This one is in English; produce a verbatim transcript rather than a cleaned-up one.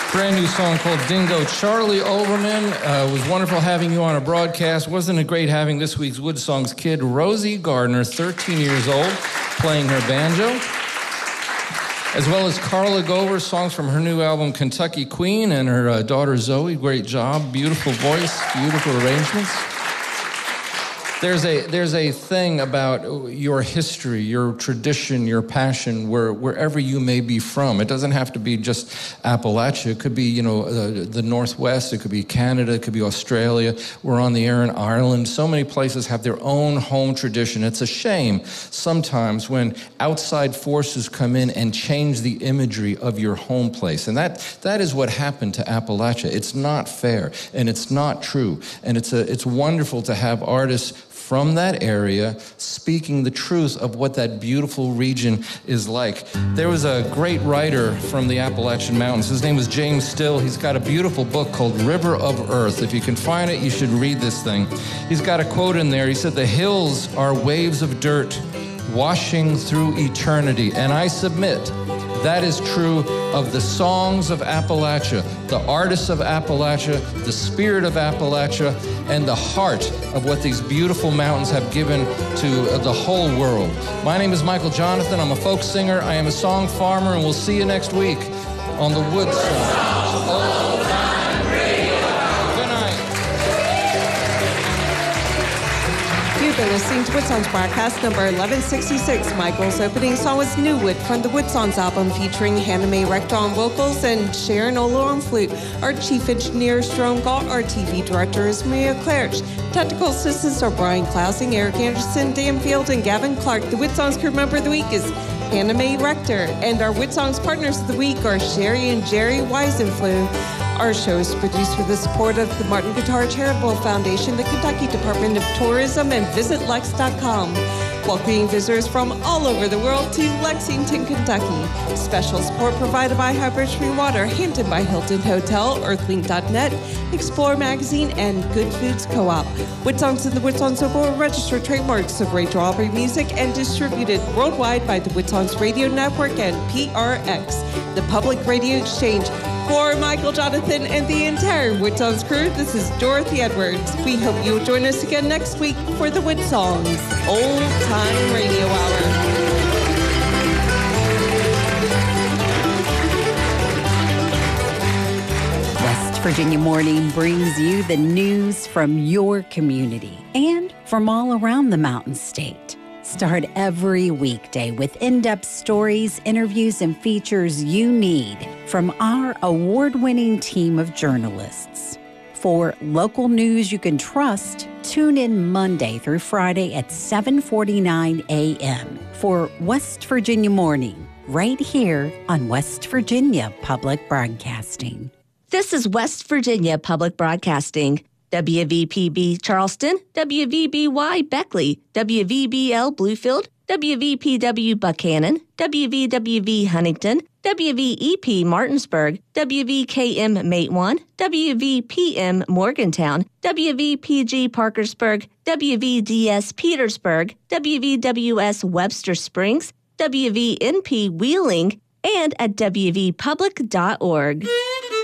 Brand new song called Dingo. Charlie Overman, uh, it was wonderful having you on a broadcast. Wasn't it great having this week's Wood Songs kid, Rosie Gardner, thirteen years old, playing her banjo, as well as Carla Gover, songs from her new album Kentucky Queen, and her uh, daughter Zoe. Great job, beautiful voice, beautiful arrangements. There's a there's a thing about your history, your tradition, your passion, where wherever you may be from. It doesn't have to be just Appalachia. It could be, you know, uh, the Northwest. It could be Canada. It could be Australia. We're on the air in Ireland. So many places have their own home tradition. It's a shame sometimes when outside forces come in and change the imagery of your home place. And that that is what happened to Appalachia. It's not fair, and it's not true. And it's a it's wonderful to have artists from that area speaking the truth of what that beautiful region is like. There was a great writer from the Appalachian Mountains. His name was James Still. He's got a beautiful book called River of Earth. If you can find it, you should read this thing. He's got a quote in there. He said, "The hills are waves of dirt washing through eternity." And I submit that is true of the songs of Appalachia, the artists of Appalachia, the spirit of Appalachia, and the heart of what these beautiful mountains have given to the whole world. My name is Michael Jonathan. I'm a folk singer. I am a song farmer, and we'll see you next week on the Wood Songs. You've been listening to Wood Songs broadcast number eleven sixty-six. Michael's opening song was New Wood from the Wood Songs album, featuring Hannah Mae Rector on vocals and Sharon Oler on flute. Our chief engineer is Jerome Galt. Our T V director is Maria Claridge. Technical assistants are Brian Klausing, Eric Anderson, Dan Field, and Gavin Clark. The Wood Songs crew member of the week is Hannah Mae Rector. And our Wood Songs partners of the week are Sherry and Jerry Weisenflue. Our show is produced with the support of the Martin Guitar Charitable Foundation, the Kentucky Department of Tourism, and Visit Lex dot com. Welcoming visitors from all over the world to Lexington, Kentucky. Special support provided by Highbridge Free Water, Hampton by Hilton Hotel, Earthlink dot net, Explorer Magazine, and Good Foods Co-op. Wood Songs and the Wood Songs logo are registered trademarks of Rachel Aubrey Music and distributed worldwide by the Wood Songs Radio Network and P R X, the Public Radio Exchange. For Michael Jonathan and the entire Wood Songs crew, this is Dorothy Edwards. We hope you'll join us again next week for the Wood Songs Old Time Radio Hour. West Virginia Morning brings you the news from your community and from all around the Mountain State. Start every weekday with in-depth stories, interviews, and features you need from our award-winning team of journalists. For local news you can trust, tune in Monday through Friday at seven forty-nine a.m. for West Virginia Morning, right here on West Virginia Public Broadcasting. This is West Virginia Public Broadcasting. W V P B Charleston, W V B Y Beckley, W V B L Bluefield, W V P W Buchanan, W V W V Huntington, W V E P Martinsburg, W V K M Matewan, W V P M Morgantown, W V P G Parkersburg, W V D S Petersburg, W V W S Webster Springs, W V N P Wheeling, and at W V public dot org.